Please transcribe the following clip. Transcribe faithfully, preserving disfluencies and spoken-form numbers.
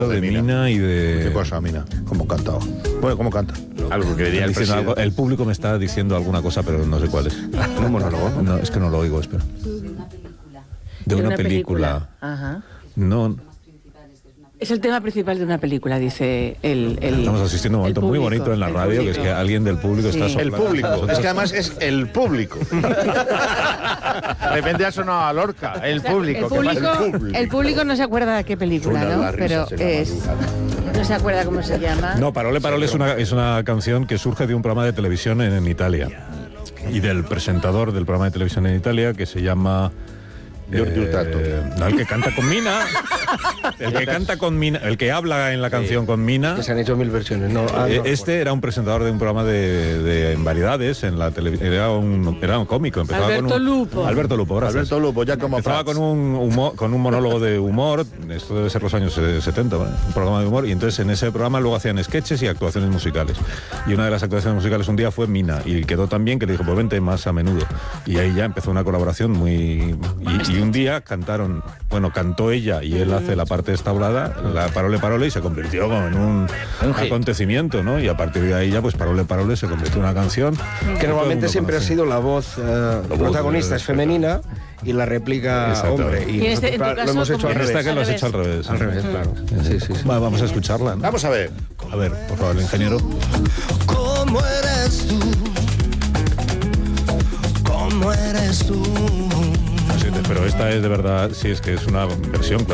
de Mina y de... ¿Qué cosa, Mina? ¿Cómo cantaba? Bueno, ¿cómo canta? Algo que diría el Diciendo algo- presidente. el público me está diciendo alguna cosa, pero no sé cuál es. ¿Un monólogo? No, es que no lo oigo, espera. De una película. Ajá. No, Es el tema principal de una pelíula, dice el, el estamos asistiendo a un momento el muy público, bonito en la el radio, que es público. que alguien del público Sí. está El soplando. público. Es que además es el público. De repente ha sonado a Lorca, el O sea, público. El ¿qué pasa? público, El público. el público no se acuerda de qué película, Suenan ¿no? las Pero risas en la es... No se acuerda cómo se llama. No, Parole Parole es una, es una canción que surge de un programa de televisión en, en Italia. Y del presentador del programa de televisión en Italia, que se llama... Giorgio Hurtado. no, el que canta con Mina. El que canta con Mina, el que habla en la canción con Mina. Que se han hecho mil versiones, ¿no? Ah, Eh, no. Este era un presentador de un programa de, de en variedades en la televisión. Era un, era un cómico. Empezaba Alberto con un, Lupo. Alberto Lupo, gracias. Alberto Lupo, ya como Empezaba Prats. con un, humor- con un monólogo de humor, esto debe ser los años eh, setenta, ¿vale? Un programa de humor, y entonces en ese programa luego hacían sketches y actuaciones musicales. Y una de las actuaciones musicales un día fue Mina, y quedó tan bien que le dijo, pues vente más a menudo. Y ahí ya empezó una colaboración muy... Y, y un día cantaron, bueno, cantó ella y él hace la parte establada, la Parole Parole, y se convirtió como en un acontecimiento, ¿no? Y a partir de ahí ya, pues Parole Parole se convirtió en una canción. Que normalmente todo el mundo siempre ha conoce. sido la voz eh, voz, protagonista eh, es femenina y la réplica Exacto. hombre. Y, Y en este- en tu nosotros, claro, caso, lo hemos hecho ¿cómo al En es? esta revés. que lo has Al hecho al revés. Al revés, claro. Sí, sí, sí. Va, vamos a escucharla, ¿no? Vamos a ver. A ver, por favor, el ingeniero. ¿Cómo eres tú? ¿Cómo eres tú? Sí, pero esta es de verdad, sí, es que es una versión, claro.